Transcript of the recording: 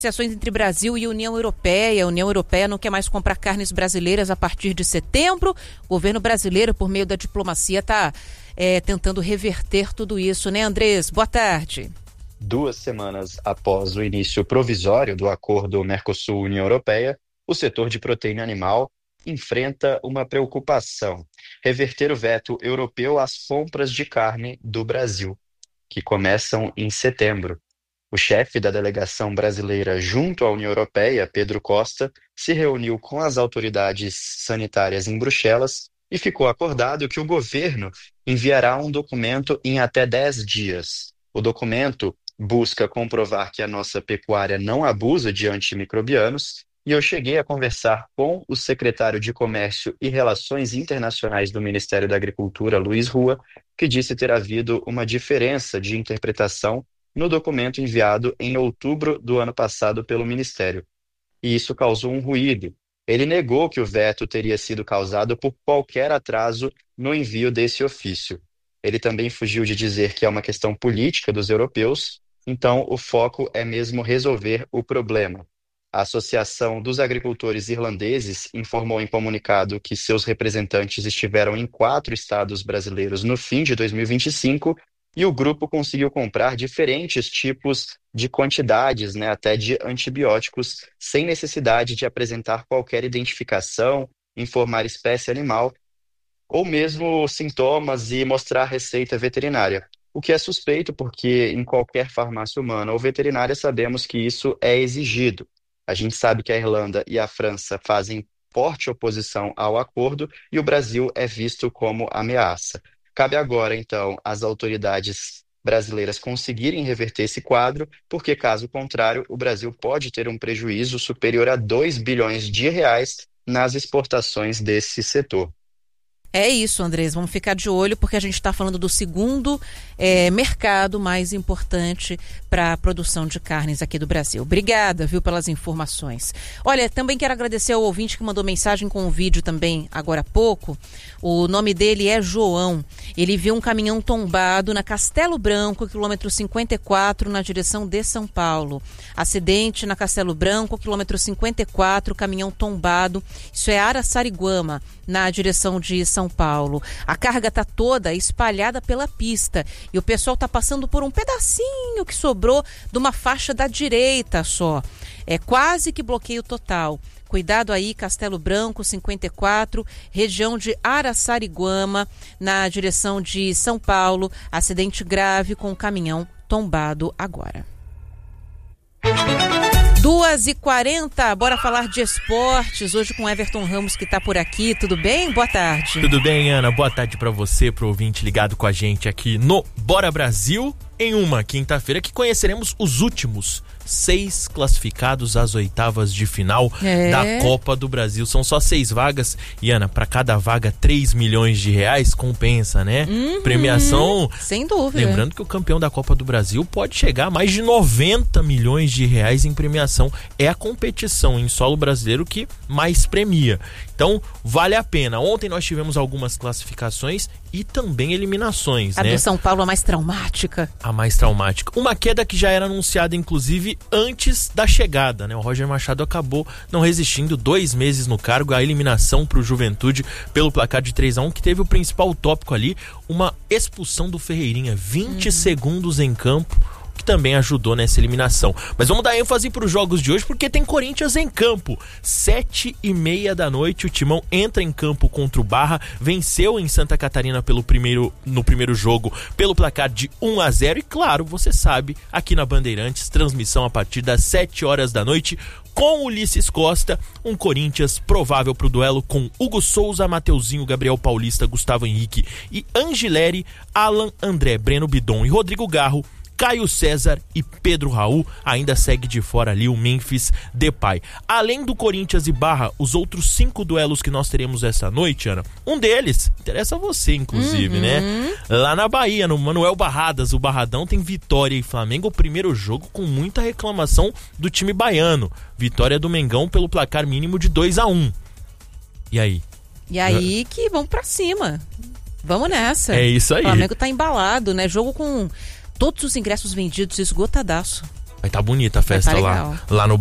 Negociações entre Brasil e União Europeia. A União Europeia não quer mais comprar carnes brasileiras a partir de setembro. O governo brasileiro, por meio da diplomacia, está tentando reverter tudo isso, né, Andrés? Boa tarde. 2 semanas após o início provisório do acordo Mercosul-União Europeia, o setor de proteína animal enfrenta uma preocupação: reverter o veto europeu às compras de carne do Brasil, que começam em setembro. O chefe da delegação brasileira junto à União Europeia, Pedro Costa, se reuniu com as autoridades sanitárias em Bruxelas e ficou acordado que o governo enviará um documento em até 10 dias. O documento busca comprovar que a nossa pecuária não abusa de antimicrobianos, e eu cheguei a conversar com o secretário de Comércio e Relações Internacionais do Ministério da Agricultura, Luiz Rua, que disse ter havido uma diferença de interpretação no documento enviado em outubro do ano passado pelo Ministério. E isso causou um ruído. Ele negou que o veto teria sido causado por qualquer atraso no envio desse ofício. Ele também fugiu de dizer que é uma questão política dos europeus, então o foco é mesmo resolver o problema. A Associação dos Agricultores Irlandeses informou em comunicado que seus representantes estiveram em 4 estados brasileiros no fim de 2025 e o grupo conseguiu comprar diferentes tipos de quantidades, até de antibióticos, sem necessidade de apresentar qualquer identificação, informar espécie animal ou mesmo sintomas e mostrar receita veterinária. O que é suspeito porque em qualquer farmácia humana ou veterinária sabemos que isso é exigido. A gente sabe que a Irlanda e a França fazem forte oposição ao acordo e o Brasil é visto como ameaça. Cabe agora, então, às autoridades brasileiras conseguirem reverter esse quadro, porque, caso contrário, o Brasil pode ter um prejuízo superior a 2 bilhões de reais nas exportações desse setor. É isso, Andrés, vamos ficar de olho porque a gente está falando do segundo mercado mais importante para a produção de carnes aqui do Brasil. Obrigada, pelas informações. Olha, também quero agradecer ao ouvinte que mandou mensagem com o vídeo também agora há pouco. O nome dele é João. Ele viu um caminhão tombado na Castelo Branco, quilômetro 54, na direção de São Paulo. Acidente na Castelo Branco, quilômetro 54, caminhão tombado. Isso é Araçariguama, na direção de São Paulo. A carga está toda espalhada pela pista e o pessoal está passando por um pedacinho que sobrou de uma faixa da direita só. É quase que bloqueio total. Cuidado aí, Castelo Branco, 54, região de Araçariguama, na direção de São Paulo. Acidente grave com o caminhão tombado agora. 2h40, bora falar de esportes, hoje com Everton Ramos que tá por aqui, tudo bem? Boa tarde. Tudo bem, Ana, boa tarde pra você, pro ouvinte ligado com a gente aqui no Bora Brasil, em uma quinta-feira que conheceremos os últimos 6 classificados às oitavas de final da Copa do Brasil. São só 6 vagas e, Ana, para cada vaga 3 milhões de reais, compensa, né? Premiação, sem dúvida. Lembrando que o campeão da Copa do Brasil pode chegar a mais de 90 milhões de reais em premiação. É a competição em solo brasileiro que mais premia. Então, vale a pena. Ontem nós tivemos algumas classificações e também eliminações, a né? do São Paulo, a mais traumática. A mais traumática. Uma queda que já era anunciada, inclusive, antes da chegada, né? O Roger Machado acabou não resistindo, 2 meses no cargo, a eliminação para o Juventude pelo placar de 3-1, que teve o principal tópico ali, uma expulsão do Ferreirinha, 20 segundos em campo, que também ajudou nessa eliminação. Mas vamos dar ênfase para os jogos de hoje, porque tem Corinthians em campo. 7h30 da noite, o Timão entra em campo contra o Barra, venceu em Santa Catarina no primeiro jogo pelo placar de 1-0 e, claro, você sabe, aqui na Bandeirantes, transmissão a partir das 7 horas da noite, com Ulisses Costa, um Corinthians provável para o duelo com Hugo Souza, Mateuzinho, Gabriel Paulista, Gustavo Henrique e Angileri, Alan, André, Breno Bidon e Rodrigo Garro, Caio César e Pedro Raul. Ainda segue de fora ali o Memphis Depay. Além do Corinthians e Barra, os outros 5 duelos que nós teremos essa noite, Ana, um deles interessa a você, inclusive, né? Lá na Bahia, no Manuel Barradas, o Barradão tem Vitória e Flamengo, o primeiro jogo com muita reclamação do time baiano. Vitória do Mengão pelo placar mínimo de 2-1. E aí? E aí que vamos pra cima. Vamos nessa. É isso aí. O Flamengo tá embalado, né? Jogo com todos os ingressos vendidos, esgotadaço. Vai estar bonita a festa lá no